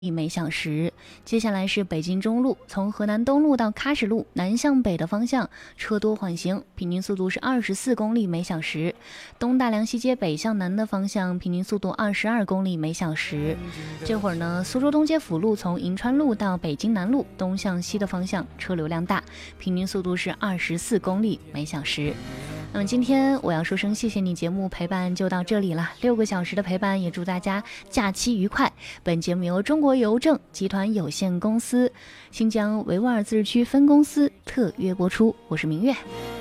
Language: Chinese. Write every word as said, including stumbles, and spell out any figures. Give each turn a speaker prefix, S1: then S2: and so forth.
S1: 每小时。接下来是北京中路，从河南东路到喀什路南向北的方向车多缓行，平均速度是二十四公里每小时。东大梁西街北向南的方向平均速度二十二公里每小时。这会儿呢，苏州东街辅路从银川路到北京南路东向西的方向车流量大，平均速度是二十四公里每小时。那么今天我要说声谢谢你，节目陪伴就到这里了，六个小时的陪伴，也祝大家假期愉快。本节目由中国邮政集团有限公司新疆维吾尔自治区分公司特约播出，我是明月。